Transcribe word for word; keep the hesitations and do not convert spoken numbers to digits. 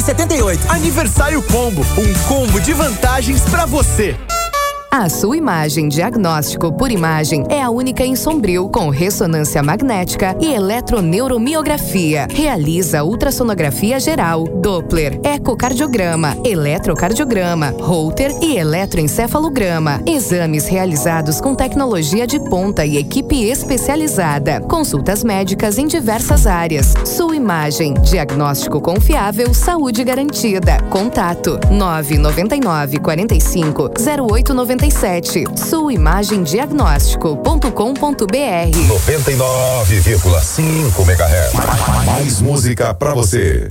setenta e oito. Aniversário Combo, um combo de vantagens pra você. A sua imagem diagnóstico por imagem é a única em Sombrio, com ressonância magnética e eletroneuromiografia. Realiza ultrassonografia geral, Doppler, ecocardiograma, eletrocardiograma, Holter e eletroencefalograma. Exames realizados com tecnologia de ponta e equipe especializada. Consultas médicas em diversas áreas. Sua imagem, diagnóstico confiável, saúde garantida. Contato nove nove nove, quatro cinco, zero oito nove sete. sua imagem diagnóstico ponto com ponto br. noventa e nove vírgula cinco megahertz. Mais música pra você.